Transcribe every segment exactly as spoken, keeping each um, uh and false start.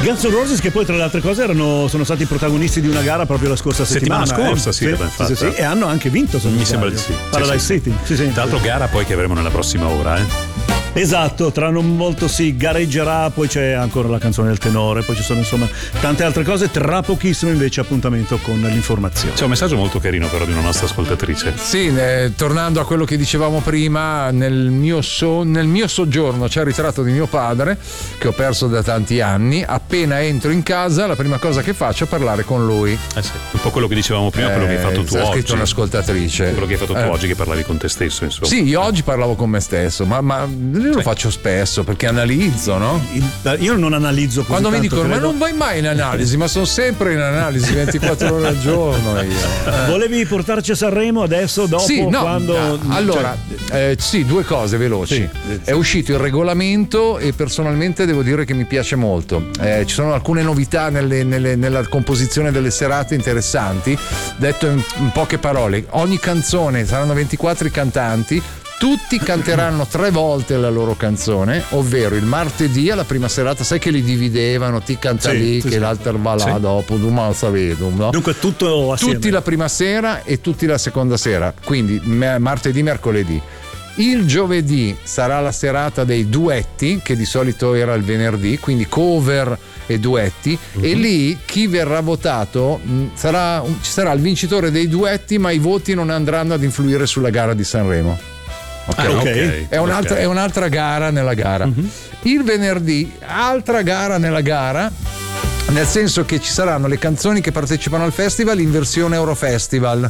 Guns N' Roses, che poi tra le altre cose erano, sono stati protagonisti di una gara proprio la scorsa settimana. Settimana scorsa, eh? sì, sì, sì, sì, e hanno anche vinto, se non mi sembra di sbaglio. sì. Paradise sì, sì. City. Sì, sì. Tra l'altro gara poi che avremo nella prossima ora, eh. Esatto, tra non molto si gareggerà, poi c'è ancora la canzone del tenore, poi ci sono insomma tante altre cose, tra pochissimo invece appuntamento con l'informazione. C'è un messaggio molto carino però di una nostra ascoltatrice. Sì, eh, tornando a quello che dicevamo prima, nel mio, so, nel mio soggiorno c'è il ritratto di mio padre che ho perso da tanti anni. Appena entro in casa la prima cosa che faccio è parlare con lui. Eh sì, un po' quello che dicevamo prima, quello che hai fatto tu ha oggi. scritto un'ascoltatrice. Quello che hai fatto tu eh. oggi, che parlavi con te stesso, insomma. Sì, io oggi parlavo con me stesso, ma, ma io lo faccio spesso perché analizzo, no? Io non analizzo così quando mi tanto, dicono credo. ma non vai mai in analisi, ma sono sempre in analisi ventiquattro ore al giorno io. Eh. Volevi portarci a Sanremo adesso, dopo, sì, no, quando allora cioè... eh, sì, due cose veloci. Sì. È uscito il regolamento e personalmente devo dire che mi piace molto. Eh, ci sono alcune novità nelle, nelle, nella composizione delle serate interessanti. Detto in, in poche parole, ogni canzone saranno ventiquattro i cantanti. Tutti canteranno tre volte la loro canzone, ovvero il martedì alla prima serata, sai che li dividevano, ti canta sì, lì, sì, che sì. l'altro va là sì. dopo, Duma Savedum, no? Dunque tutto assieme. Tutti la prima sera e tutti la seconda sera, quindi me- martedì, mercoledì. Il giovedì sarà la serata dei duetti, che di solito era il venerdì, quindi cover e duetti, mm-hmm. e lì chi verrà votato mh, sarà, ci sarà il vincitore dei duetti, ma i voti non andranno ad influire sulla gara di Sanremo. Okay. Ah, ok. Okay. È, un'altra, okay. è un'altra gara nella gara. Mm-hmm. Il venerdì, altra gara nella gara, nel senso che ci saranno le canzoni che partecipano al festival in versione Eurofestival.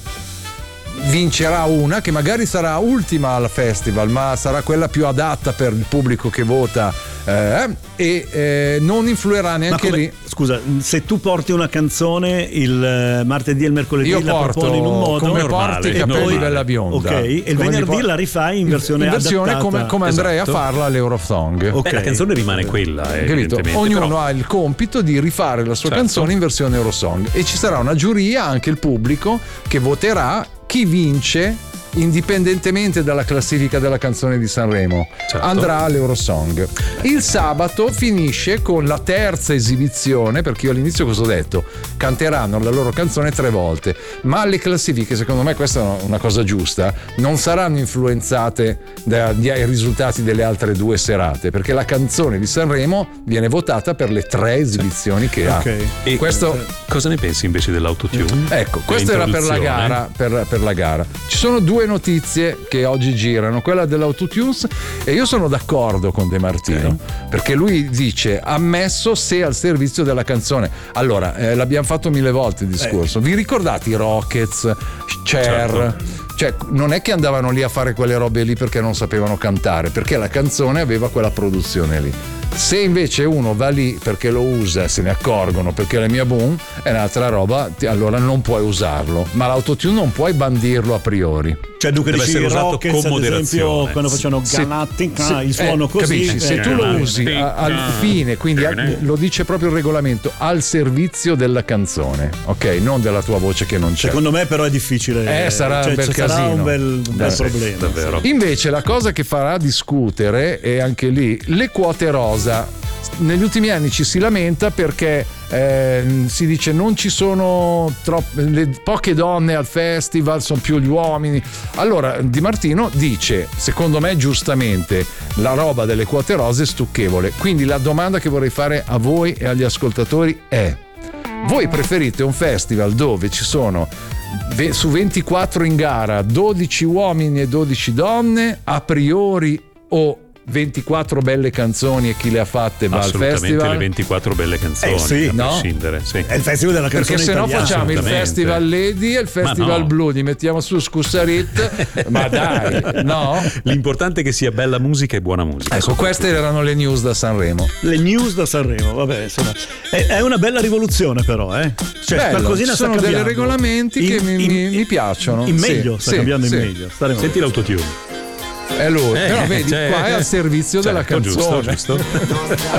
Vincerà una che magari sarà ultima al festival, ma sarà quella più adatta per il pubblico che vota, eh, e eh, non influirà neanche come, lì. Scusa, se tu porti una canzone il martedì e il mercoledì, io la porto proponi in un modo come normale, porti i capelli normale. della bionda, ok, e il come venerdì por- la rifai in versione in versione adattata. come, come andrei Esatto. a farla all'Eurosong. Ok. Beh, la canzone rimane quella, eh, Capito? evidentemente. Ognuno però... ha il compito di rifare la sua certo. canzone in versione Eurosong e ci sarà una giuria, anche il pubblico, che voterà chi vince indipendentemente dalla classifica della canzone di Sanremo. Certo. Andrà all'Eurosong. Il sabato finisce con la terza esibizione, perché io all'inizio cosa ho detto? Canteranno la loro canzone tre volte, ma le classifiche, secondo me questa è una cosa giusta, non saranno influenzate dai risultati delle altre due serate, perché la canzone di Sanremo viene votata per le tre esibizioni che ha. Okay. E questo cosa ne pensi invece dell'autotune? Ecco, questo era per la gara, per, per la gara. Ci sono due notizie che oggi girano, quella dell'autotunes, e io sono d'accordo con De Martino, okay. perché lui dice ammesso se al servizio della canzone. Allora, eh, l'abbiamo fatto mille volte il discorso. Eh. Vi ricordate i Rockets, Cher? Certo. Cioè, non è che andavano lì a fare quelle robe lì perché non sapevano cantare, perché la canzone aveva quella produzione lì. Se invece uno va lì perché lo usa, se ne accorgono, perché la mia boom è un'altra roba, allora non puoi usarlo. Ma l'autotune non puoi bandirlo a priori. Cioè, dunque deve dici essere usato Rockets, con ad moderazione. esempio, quando facciano Se, Ganatti, se, il suono eh, così. Capisci? Se eh, tu lo eh, usi a, al fine, quindi a, lo dice proprio il regolamento, al servizio della canzone, ok? Non della tua voce che non c'è. Secondo me però è difficile. Eh, sarà cioè, un bel sarà casino. un bel, un bel Sì, problema. Davvero. Invece la cosa che farà discutere è anche lì le quote rosa. Negli ultimi anni ci si lamenta perché eh, si dice non ci sono troppe, le, poche donne al festival, sono più gli uomini. Allora Di Martino dice, secondo me giustamente, la roba delle quote rose è stucchevole. Quindi la domanda che vorrei fare a voi e agli ascoltatori è: voi preferite un festival dove ci sono su ventiquattro in gara dodici uomini e dodici donne a priori, o ventiquattro belle canzoni e chi le ha fatte va al festival? Le ventiquattro belle canzoni, eh sì, a no? prescindere, sì. È il festival della canzone perché se no italiana. facciamo il festival Lady e il festival no. Blu, li mettiamo su Scussarit. Ma dai, no? L'importante è che sia bella musica e buona musica. Ecco, queste erano le news da Sanremo. Le news da Sanremo, vabbè, insomma, è, è una bella rivoluzione però, eh. Cioè, Bello, qualcosina ci sta sono cambiando. dei regolamenti in, che mi, in, mi, mi piacciono. In Sì, meglio, sta sì, cambiando sì. in meglio. Staremo Senti l'autotune. È lui, Eh, però vedi, cioè, qua è al servizio certo, della canzone. Giusto, giusto.